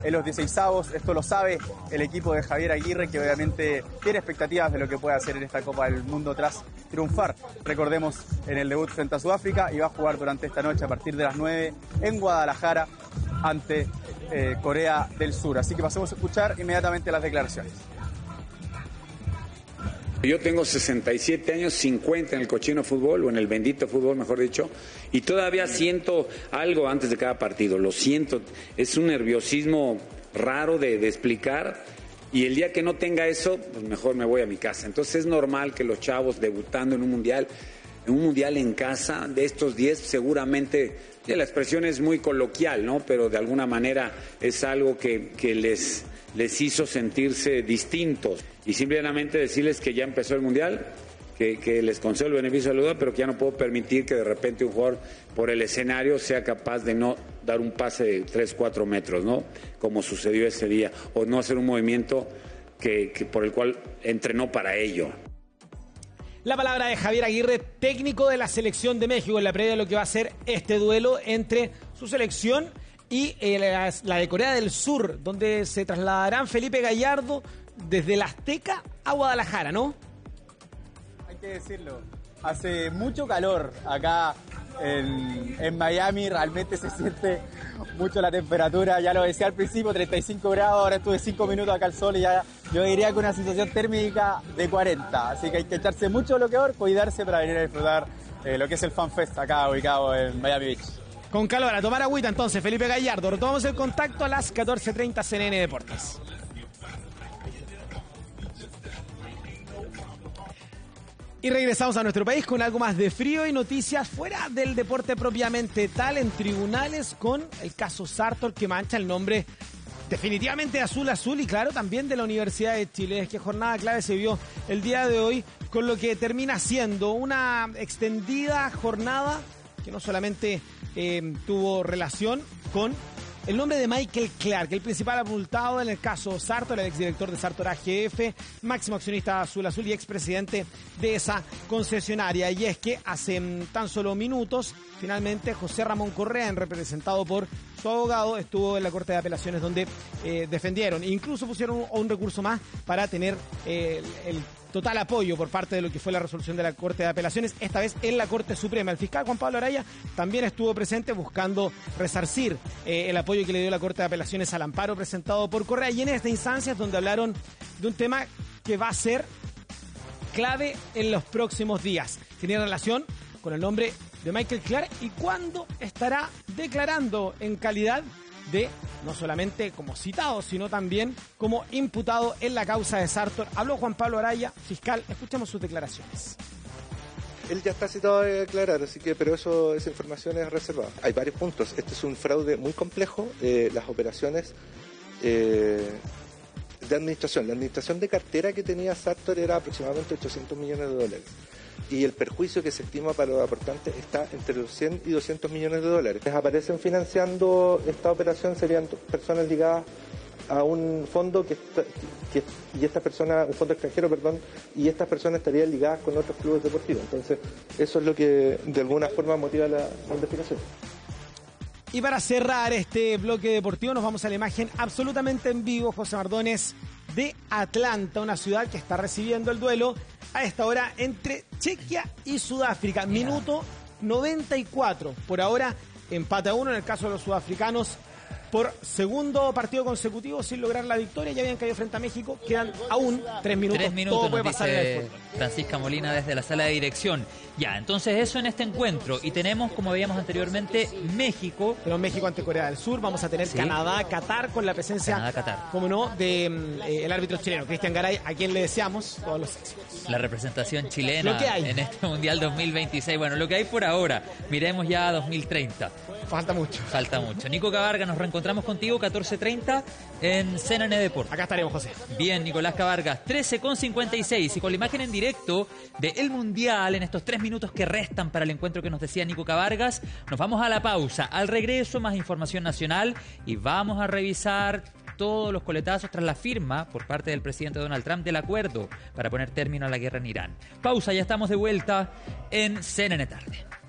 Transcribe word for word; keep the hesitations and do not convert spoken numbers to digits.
en los dieciseisavos. Esto lo sabe el equipo de Javier Aguirre, que obviamente tiene expectativas de lo que puede hacer en esta Copa del Mundo tras triunfar, recordemos, en el debut frente a Sudáfrica, y va a jugar durante esta noche a partir de las nueve en Guadalajara ante eh, Corea del Sur. Así que pasemos a escuchar inmediatamente las declaraciones. Yo tengo sesenta y siete años, cincuenta en el cochino fútbol, o en el bendito fútbol, mejor dicho, y todavía siento algo antes de cada partido, lo siento, es un nerviosismo raro de, de explicar, y el día que no tenga eso, pues mejor me voy a mi casa. Entonces es normal que los chavos debutando en un mundial, en un mundial en casa, de estos diez, seguramente, ya la expresión es muy coloquial, ¿no? Pero de alguna manera es algo que, que les... les hizo sentirse distintos, y simplemente decirles que ya empezó el Mundial, que, que les concedo el beneficio de la duda, pero que ya no puedo permitir que de repente un jugador por el escenario sea capaz de no dar un pase de tres, cuatro metros, ¿no? Como sucedió ese día, o no hacer un movimiento que, que por el cual entrenó para ello. La palabra de Javier Aguirre, técnico de la selección de México, en la previa de lo que va a ser este duelo entre su selección y eh, la, la de Corea del Sur, donde se trasladarán Felipe Gallardo desde la Azteca a Guadalajara, ¿no? Hay que decirlo, hace mucho calor acá en, en Miami, realmente se siente mucho la temperatura, ya lo decía al principio, treinta y cinco grados, ahora estuve cinco minutos acá al sol y ya yo diría que una sensación térmica de cuarenta, así que hay que echarse mucho bloqueador, cuidarse para venir a disfrutar eh, lo que es el Fan Fest acá ubicado en Miami Beach. Con calor, a tomar agüita entonces, Felipe Gallardo. Retomamos el contacto a las catorce treinta C N N Deportes. Y regresamos a nuestro país con algo más de frío y noticias fuera del deporte propiamente tal, en tribunales con el caso Sartor, que mancha el nombre definitivamente azul azul y claro, también de la Universidad de Chile. Es que jornada clave se vio el día de hoy, con lo que termina siendo una extendida jornada que no solamente Eh, tuvo relación con el nombre de Michael Clark, el principal apuntado en el caso Sartor, el exdirector de Sartor A G F, máximo accionista Azul Azul y expresidente de esa concesionaria. Y es que hace tan solo minutos, finalmente, José Ramón Correa, representado por su abogado, estuvo en la Corte de Apelaciones donde eh, defendieron, incluso pusieron un, un recurso más para tener eh, el, el total apoyo por parte de lo que fue la resolución de la Corte de Apelaciones, esta vez en la Corte Suprema. El fiscal Juan Pablo Araya también estuvo presente buscando resarcir eh, el apoyo que le dio la Corte de Apelaciones al amparo presentado por Correa, y en esta instancia es donde hablaron de un tema que va a ser clave en los próximos días. Tiene relación con el nombre de Michael Clark y cuándo estará declarando en calidad de no solamente como citado, sino también como imputado en la causa de Sartor. Habló Juan Pablo Araya, fiscal. Escuchemos sus declaraciones. Él ya está citado a declarar, así que, pero eso, esa información es reservada. Hay varios puntos. Este es un fraude muy complejo. Eh, las operaciones eh, de administración, la administración de cartera que tenía Sartor era aproximadamente ochocientos millones de dólares. Y el perjuicio que se estima para los aportantes está entre los cien y doscientos millones de dólares. Les aparecen financiando esta operación, serían personas ligadas a un fondo que, está, que y estas personas, un fondo extranjero, perdón, y estas personas estarían ligadas con otros clubes deportivos. Entonces, eso es lo que de alguna forma motiva la, la investigación. Y para cerrar este bloque deportivo, nos vamos a la imagen absolutamente en vivo, José Mardones, de Atlanta, una ciudad que está recibiendo el duelo a esta hora entre Chequia y Sudáfrica. Minuto noventa y cuatro. Por ahora, empate a uno en el caso de los sudafricanos. Por segundo partido consecutivo sin lograr la victoria, ya habían caído frente a México. Quedan aún tres minutos. Tres minutos, todo puede pasar en el fútbol. Francisca Molina desde la sala de dirección. Ya, entonces eso en este encuentro. Y tenemos, como veíamos anteriormente, México. Tenemos México ante Corea del Sur. Vamos a tener sí. Canadá, Qatar, con la presencia, Canadá, Qatar. como no, de eh, el árbitro chileno, Cristian Garay, a quien le deseamos todos los éxitos. La representación chilena lo que hay en este Mundial dos mil veintiséis. Bueno, lo que hay por ahora. Miremos ya a dos mil treinta. Falta mucho. Falta mucho. Nico Cabarga, nos reencontramos contigo catorce treinta en C N N Deportes. Acá estaremos, José. Bien, Nicolás Cabargas, trece con cincuenta y seis. Y con la imagen en directo del Mundial, en estos tres minutos que restan para el encuentro que nos decía Nico Cabargas, nos vamos a la pausa. Al regreso, más información nacional y vamos a revisar todos los coletazos tras la firma por parte del presidente Donald Trump del acuerdo para poner término a la guerra en Irán. Pausa, ya estamos de vuelta en C N N Tarde.